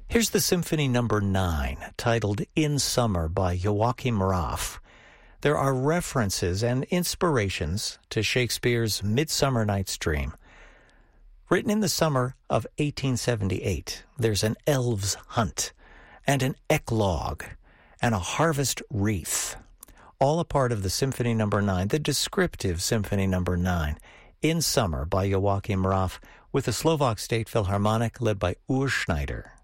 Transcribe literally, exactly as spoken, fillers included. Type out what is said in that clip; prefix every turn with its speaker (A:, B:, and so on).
A: Here's the Symphony Number nine, titled In Summer by Joachim Raff. There are references and inspirations to Shakespeare's Midsummer Night's Dream. Written in the summer of eighteen seventy-eight, there's an elves' hunt and an eclogue and a harvest wreath, all a part of the Symphony Number nine, the descriptive Symphony Number nine, In Summer by Joachim Raff, with the Slovak State Philharmonic led by Urs Schneider.